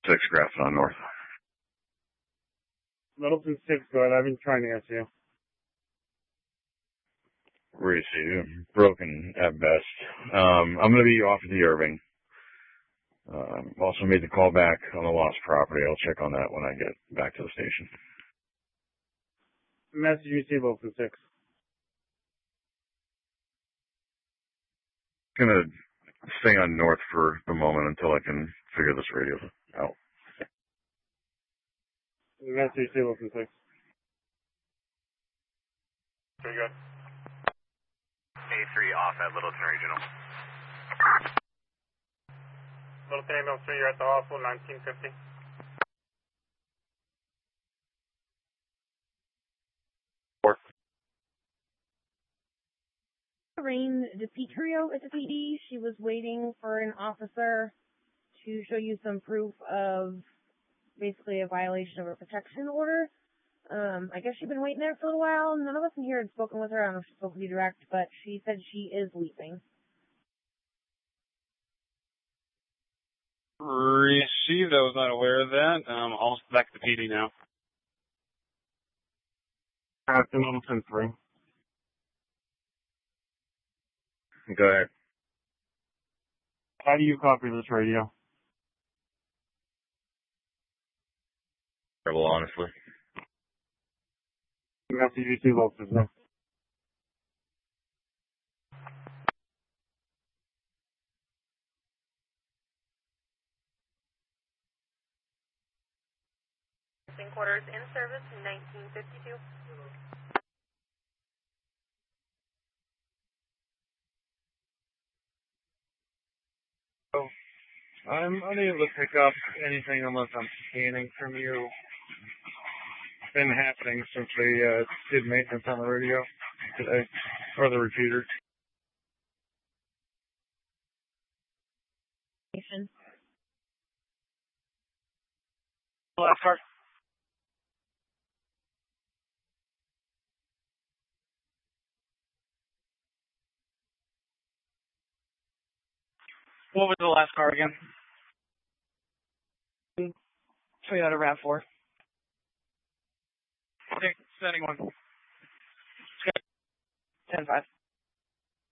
6, Grafton on North. Middleton 6, go ahead. I've been trying to answer you. Receive. Broken at best. I'm going to be off at the Irving. Also made the call back on the lost property. I'll check on that when I get back to the station. Message you received, Middleton 6. Gonna stay on North for the moment until I can figure this radio out. Message you received, Middleton 6. Very good. A3 off at Littleton Regional. Littleton Ambulance 3, you're at the hospital, 1950. Lorraine DePietro at the PD. She was waiting for an officer to show you some proof of basically a violation of a protection order. I guess she's been waiting there for a little while. None of us in here had spoken with her. I don't know if she spoke with you direct, but she said she is leaving. Received. I was not aware of that. I'll back to the PD now. Captain Middleton 3. Go ahead. How do you copy this radio? Terrible, honestly. Message you received, Middleton 6. Quarters in service, 1952. I'm unable to pick up anything unless I'm scanning from you. It's been happening since they did maintenance on the radio today, or the repeater. Last card. What was the last car again? Toyota RAV4. Okay, sending one. 10-5.